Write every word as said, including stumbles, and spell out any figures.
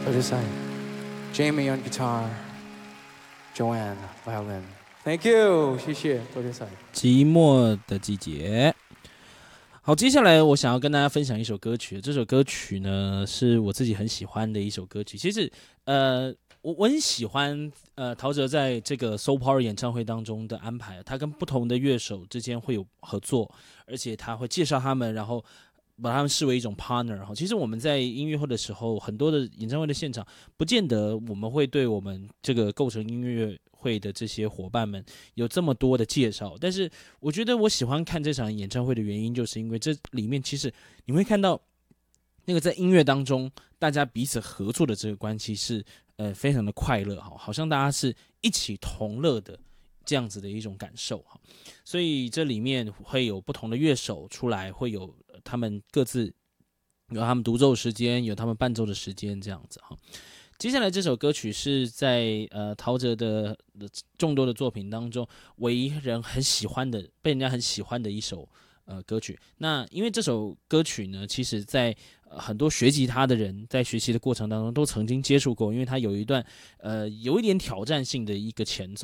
Other side. Jamie on guitar, Joanne violin. Thank you， 谢谢。Other side. 寂寞的季节。好，接下来我想要跟大家分享一首歌曲。这首歌曲呢，是我自己很喜欢的一首歌曲。其实，呃，我我很喜欢呃陶喆在这个 Soul Power 演唱会当中的安排，他跟不同的乐手之间会有合作，而且他会介绍他们，然后把他们视为一种 partner。其实我们在音乐会的时候，很多的演唱会的现场，不见得我们会对我们这个构成音乐会的这些伙伴们有这么多的介绍，但是我觉得我喜欢看这场演唱会的原因，就是因为这里面其实你会看到那个在音乐当中大家彼此合作的这个关系是呃非常的快乐，好像大家是一起同乐的这样子的一种感受，所以这里面会有不同的乐手出来，会有他们各自有他们独奏时间，有他们伴奏的时间这样子哈。接下来这首歌曲是在呃陶喆的众多的作品当中，为人很喜欢的，被人家很喜欢的一首呃歌曲。那因为这首歌曲呢，其实在、呃、很多学吉他的人在学习的过程当中都曾经接触过，因为它有一段呃有一点挑战性的一个前奏。